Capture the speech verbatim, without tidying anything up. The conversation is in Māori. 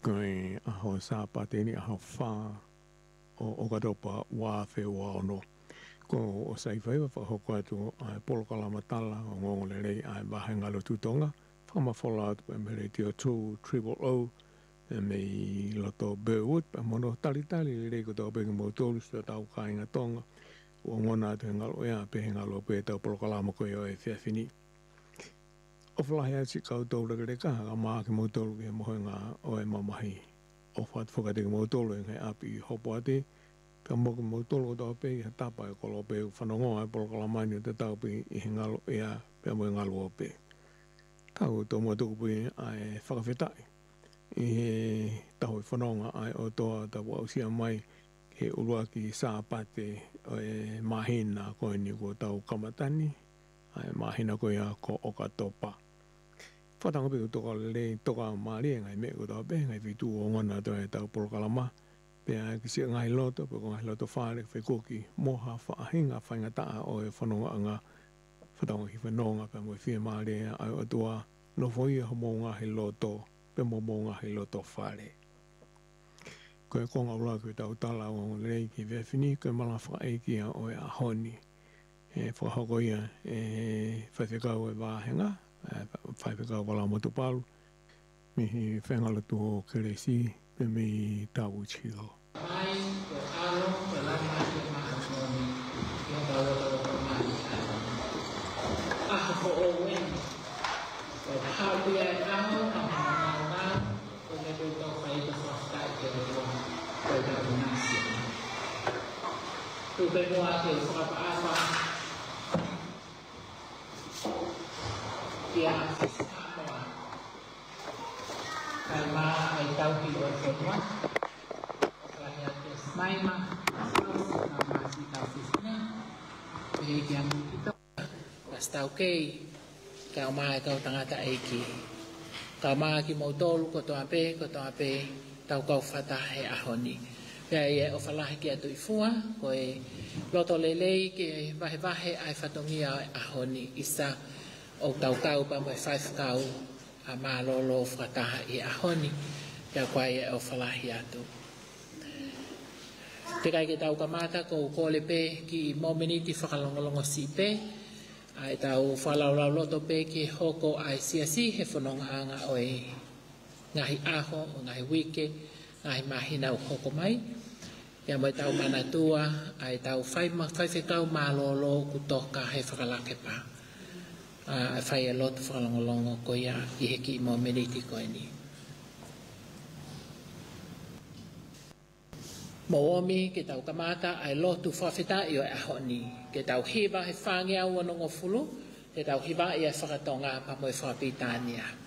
Koe aho sa pateni aho wha o o katopa wā whewā ono. Ko o saifai wa whahoko atu ai polokalama tala o ngongole rei ai wahengalo tutonga. Whamawhola atu pa mere tio two triple O e mei loto Burwood pa mono tali tali rei ko tau peke mo tolu sta tau kāinga tonga. O ngona atu hengalo ea pe hengalo pe tau polokalama koe o e whiawhini. O whalahi ati kau tau raka reka ka maa ke mo tolu ke moho ngā o e mamahi. O whaat whakate ke mo tolu e ngai api hopo ate. Ka mo ke mo tolu o tau pe i ha tapa e kolo pe whanongo ai polokalama ni o te tau pe i hengalo ea pe mo ngalo o pe. Tau tau mo tuku pe ai whakawhetai. I he tau e whanonga ai o toa tau au sia mai ke urua ki sāpate o e mahina koe ni ko tau kamatani. Ai mahina koe a ko o katopa. Whatanga pe toka le toka maari e ngai me ko tau pe ngai vitu o ngona to e tau polokalama. Pe a kisi ngai loto pe ko ngai loto whare whai koki moha whaahinga whainga taa o e whanonga anga whatanga ki whanonga pe mo e whia maari e ai o tua no foi e homo ngahi loto pe mo mo ngahi loto whare. Ko e konga ula koe tau tala o rei ki vewhini koe mala whaeiki a o e ahoni. E whahoko ia e whaiwhekau e wāhenga. Whaiwhekau wala motupalu, mihi whengala tuho keresi, pe mi tau chilo. Mai, ko alo, ko lama ke mahasoni, ia bawa tau kamari alo. Ako ko owen, ko hapi ai aho, na mahanga, ko ne ko tau whai ko whaftai ke roa, ko e tau nasi. Tu pe mua ke whakapa Ia Samoa. Kalma ay tau ki o semua. Kaya ke smaima, na masih tau sisne. Bagian kita pas tau ke kau mai kau tengah tak iki. Kau mai ki mau tolu ko to ape ko to ape tau kau fatah e ahoni. Ya ya o falah ki atu ifua ko e loto lelei ke vahe vahe ai fatongia ahoni isa o tau kau pa mo five kau a malolo whataha i ahoni kia kwai e o whalahi atu. Te kai ke tau kamata ko kole pe ki mominiti whakalongolongo si pe ai tau whalaulau loto pe ki hoko ai siasi he whanonga anga o e ngahi aho o ngahi wike ngahi mahina o hoko mai kia mo tau mana tua ai tau whaifekau malolo kutoka he whakalake pa. Uh, fai a lot whakalongolongo ko ia i heki i mo meniti ko ni. Mo omi ke tau kamata ai lotu whawhita i o e ahoni. Ke tau hiba he whangia ua nongo fulu, ke tau hiba i a whakatonga pa mo e whakapitania.